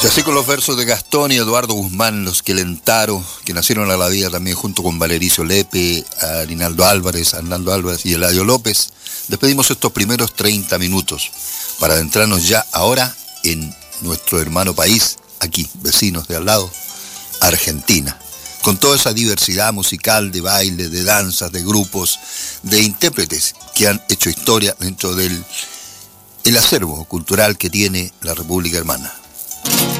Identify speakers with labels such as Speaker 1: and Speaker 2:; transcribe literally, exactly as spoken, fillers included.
Speaker 1: Y así con los versos de Gastón y Eduardo Guzmán, los Quelentaro, que nacieron a la vida también junto con Valericio Lepe, a Rinaldo Álvarez, a Hernando Álvarez y Eladio López, despedimos estos primeros treinta minutos para adentrarnos ya ahora en nuestro hermano país, aquí, vecinos de al lado, Argentina, con toda esa diversidad musical de baile, de danzas, de grupos, de intérpretes que han hecho historia dentro del el acervo cultural que tiene la República Hermana.